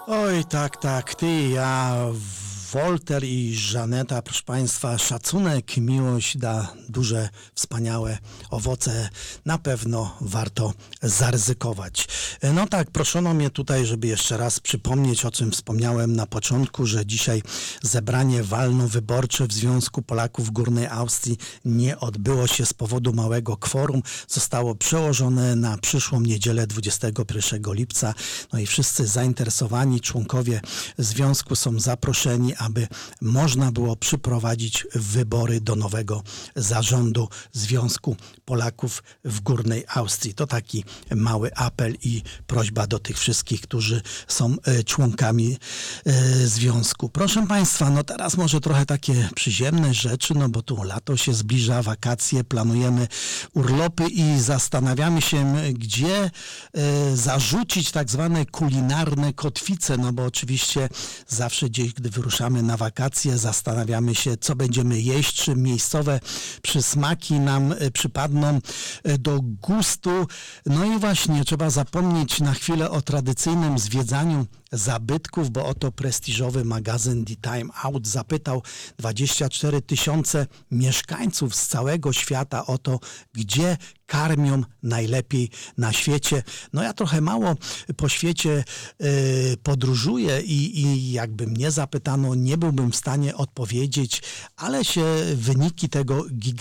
Oj, tak, ty i ja, Wolter i Żaneta, proszę Państwa, szacunek, miłość da duże, wspaniałe owoce. Na pewno warto zaryzykować. No tak, proszono mnie tutaj, żeby jeszcze raz przypomnieć, o czym wspomniałem na początku, że dzisiaj zebranie walno-wyborcze w Związku Polaków Górnej Austrii nie odbyło się z powodu małego kworum. Zostało przełożone na przyszłą niedzielę 21 lipca. No i wszyscy zainteresowani członkowie związku są zaproszeni, aby można było przeprowadzić wybory do nowego zarządu Związku Polaków w Górnej Austrii. To taki mały apel i prośba do tych wszystkich, którzy są członkami związku. Proszę Państwa, no teraz może trochę takie przyziemne rzeczy, no bo tu lato się zbliża, wakacje, planujemy urlopy i zastanawiamy się, gdzie zarzucić tak zwane kulinarne kotwice, no bo oczywiście zawsze gdzieś, gdy wyruszamy na wakacje, zastanawiamy się, co będziemy jeść, czy miejscowe przysmaki nam przypadną do gustu. No i właśnie trzeba zapomnieć na chwilę o tradycyjnym zwiedzaniu zabytków, bo oto prestiżowy magazyn The Time Out zapytał 24 000 mieszkańców z całego świata o to, gdzie karmią najlepiej na świecie. No ja trochę mało po świecie podróżuję i jakby mnie zapytano, nie byłbym w stanie odpowiedzieć, ale się wyniki tego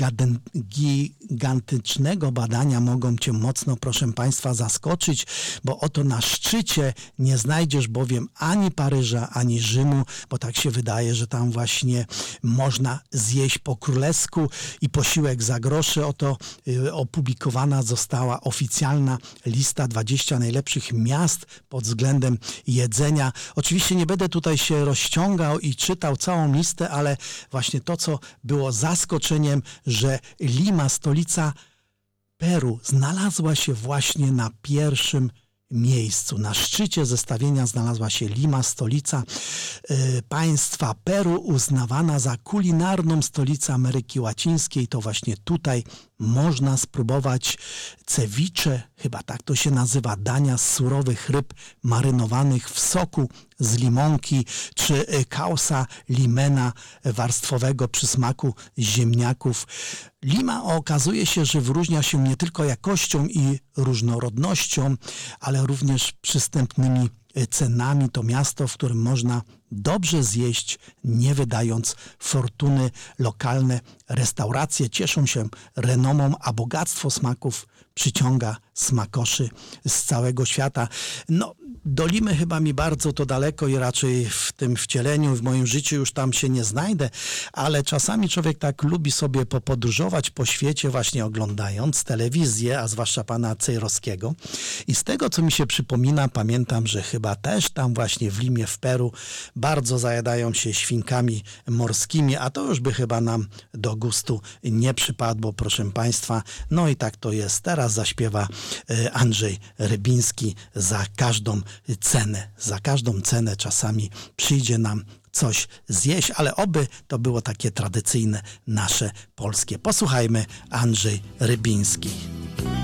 gigantycznego badania mogą Cię mocno, proszę Państwa, zaskoczyć, bo oto na szczycie nie znajdziesz bowiem ani Paryża, ani Rzymu, bo tak się wydaje, że tam właśnie można zjeść po królewsku i posiłek za grosze. Oto opublikowana została oficjalna lista 20 najlepszych miast pod względem jedzenia. Oczywiście nie będę tutaj się rozciągał i czytał całą listę, ale właśnie to, co było zaskoczeniem, że Lima, stolica Peru, znalazła się właśnie na pierwszym miejscu. Na szczycie zestawienia znalazła się Lima, stolica państwa Peru, uznawana za kulinarną stolicę Ameryki Łacińskiej. To właśnie tutaj można spróbować ceviche, chyba tak to się nazywa, dania z surowych ryb marynowanych w soku z limonki, czy causa limena warstwowego przysmaku ziemniaków. Lima okazuje się, że wyróżnia się nie tylko jakością i różnorodnością, ale również przystępnymi cenami. To miasto, w którym można dobrze zjeść, nie wydając fortuny. Lokalne restauracje cieszą się renomą, a bogactwo smaków przyciąga smakoszy z całego świata. No, do Limy chyba mi bardzo to daleko i raczej w tym wcieleniu, w moim życiu już tam się nie znajdę, ale czasami człowiek tak lubi sobie popodróżować po świecie, właśnie oglądając telewizję, a zwłaszcza pana Cejrowskiego. I z tego, co mi się przypomina, pamiętam, że chyba też tam właśnie w Limie, w Peru, bardzo zajadają się świnkami morskimi, a to już by chyba nam do gustu nie przypadło, proszę Państwa. No i tak to jest. Teraz zaśpiewa Andrzej Rybiński za każdą cenę czasami przyjdzie nam coś zjeść, ale oby to było takie tradycyjne, nasze polskie. Posłuchajmy, Andrzej Rybiński.